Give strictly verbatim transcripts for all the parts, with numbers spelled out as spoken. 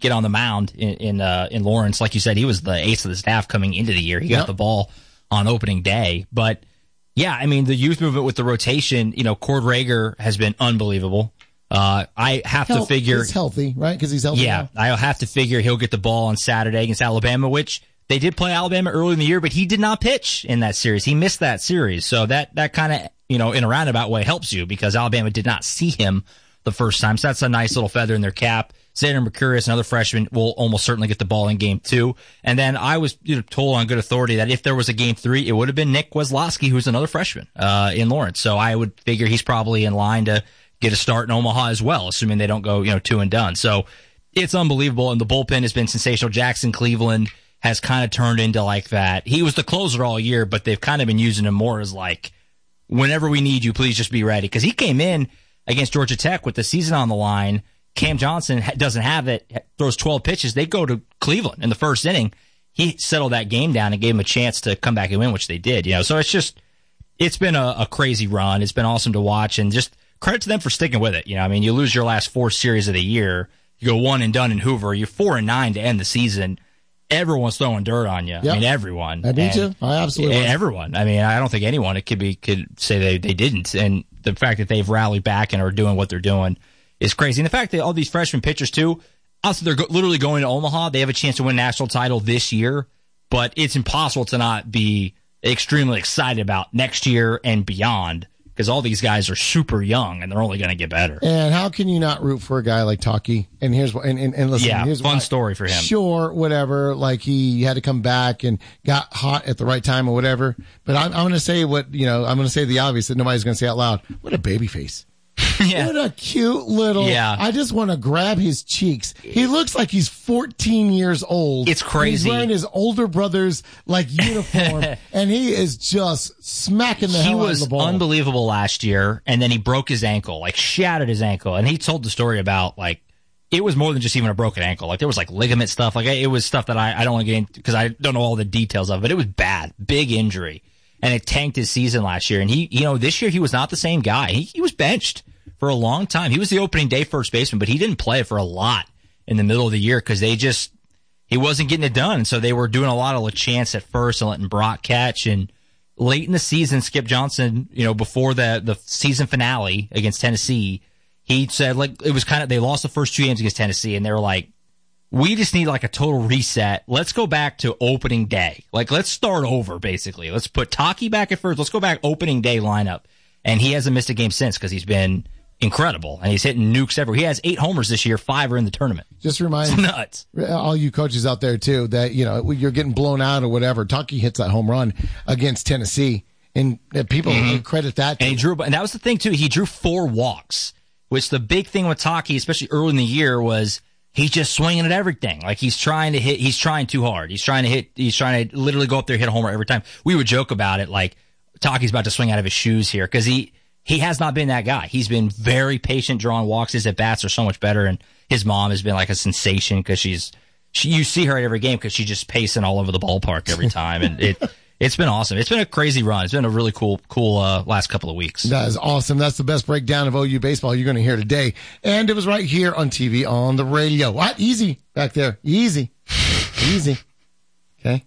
get on the mound in in, uh, in Lawrence. Like you said, he was the ace of the staff coming into the year. He got yep. the ball on opening day. But, yeah, I mean, the youth movement with the rotation, you know, Cord Rager has been unbelievable. Uh, I have Health, to figure. He's healthy, right? Because he's healthy. Yeah, now. I'll have to figure he'll get the ball on Saturday against Alabama, which they did play Alabama early in the year, but he did not pitch in that series. He missed that series. So that, that kind of, you know, in a roundabout way helps you because Alabama did not see him the first time. So that's a nice little feather in their cap. Xander Mercurius, another freshman, will almost certainly get the ball in game two. And then I was you know, told on good authority that if there was a game three, it would have been Nick Weslowski, who's another freshman uh, in Lawrence. So I would figure he's probably in line to get a start in Omaha as well, assuming they don't go, you know, two and done. So it's unbelievable. And the bullpen has been sensational. Jackson Cleveland has kind of turned into like that. He was the closer all year, but they've kind of been using him more as like, whenever we need you, please just be ready. Because he came in against Georgia Tech with the season on the line. Cam Johnson doesn't have it, throws twelve pitches. They go to Cleveland in the first inning. He settled that game down and gave him a chance to come back and win, which they did. You know, so it's just, it's been a, a crazy run. It's been awesome to watch, and just credit to them for sticking with it. You know, I mean, you lose your last four series of the year, you go one and done in Hoover, you're four and nine to end the season. Everyone's throwing dirt on you. Yep. I mean, everyone. I do too. I absolutely. Was. Everyone. I mean, I don't think anyone it could be could say they, they didn't. And the fact that they've rallied back and are doing what they're doing is crazy. And the fact that all these freshman pitchers too, also they're go- literally going to Omaha. They have a chance to win a national title this year, but it's impossible to not be extremely excited about next year and beyond. Because all these guys are super young and they're only going to get better. And how can you not root for a guy like Taki? And here's what, and, and, and listen, yeah, here's fun why. story for him. Sure, whatever. Like he had to come back and got hot at the right time or whatever. But I'm, I'm going to say what, you know, I'm going to say the obvious that nobody's going to say out loud. What a baby face. Yeah. What a cute little. Yeah. I just want to grab his cheeks. He looks like he's fourteen years old. It's crazy. He's wearing his older brother's like uniform, and he is just smacking the he hell out was of the ball. Unbelievable last year, and then he broke his ankle, like shattered his ankle, and he told the story about like it was more than just even a broken ankle. Like there was like ligament stuff. Like it was stuff that I, I don't want to get into because I don't know all the details of it. But it was bad, big injury. And it tanked his season last year. And he, you know, this year he was not the same guy. He, he was benched for a long time. He was the opening day first baseman, but he didn't play for a lot in the middle of the year because they just, he wasn't getting it done. And so they were doing a lot of LaChance at first and letting Brock catch. And late in the season, Skip Johnson, you know, before the, the season finale against Tennessee, he said, like, it was kind of, they lost the first two games against Tennessee and they were like, we just need like a total reset. Let's go back to opening day. Like, let's start over, basically. Let's put Taki back at first. Let's go back opening day lineup. And he hasn't missed a game since because he's been incredible. And he's hitting nukes everywhere. He has eight homers this year. Five are in the tournament. Just remind it's nuts. all you coaches out there, too, that, you know, you're getting blown out or whatever. Taki hits that home run against Tennessee. And people mm-hmm. credit that. And he drew, and that was the thing, too. He drew four walks, which the big thing with Taki, especially early in the year, was he's just swinging at everything. Like he's trying to hit, he's trying too hard. He's trying to hit, he's trying to literally go up there and hit a homer every time. We would joke about it, like Taki's about to swing out of his shoes here because he, he has not been that guy. He's been very patient drawing walks. His at bats are so much better. And his mom has been like a sensation because she's, she, you see her at every game because she's just pacing all over the ballpark every time. And it, it's been awesome. It's been a crazy run. It's been a really cool, cool, uh, last couple of weeks. That is awesome. That's the best breakdown of O U baseball you're going to hear today. And it was right here on T V, on the radio. What? Easy back there. Easy. Easy. Okay.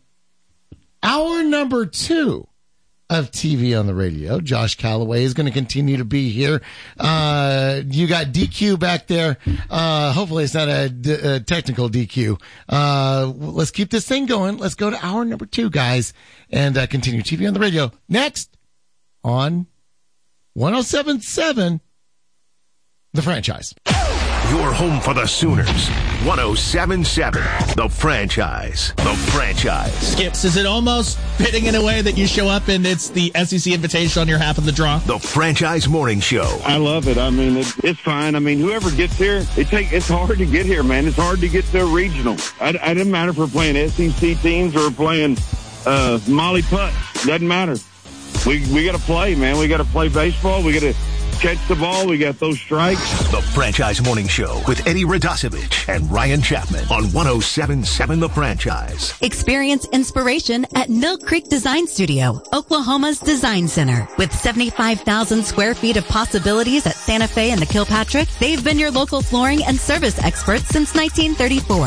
Hour number two of T V on the radio. Josh Callaway is going to continue to be here. Uh, you got D Q back there. Uh, hopefully it's not a, d- a technical D Q. Uh, let's keep this thing going. Let's go to hour number two, guys, and uh, continue T V on the radio. Next on one oh seven point seven, The Franchise. Your home for the Sooners. one oh seven point seven, The Franchise. The Franchise. Skips, is it almost fitting in a way that you show up and it's the S E C invitation on your half of the draw? The Franchise Morning Show. I love it. I mean, it, it's fine. I mean, whoever gets here, it take, it's hard to get here, man. It's hard to get to a regional. I, I didn't matter if we're playing S E C teams or playing uh, Molly Putt. Doesn't matter. We we got to play, man. We got to play baseball. We got to catch the ball. We got those strikes. The Franchise Morning Show with Eddie Radosevich and Ryan Chapman on one oh seven point seven The Franchise. Experience inspiration at Mill Creek Design Studio, Oklahoma's design center. With seventy-five thousand square feet of possibilities at Santa Fe and the Kilpatrick, they've been your local flooring and service experts since nineteen thirty-four.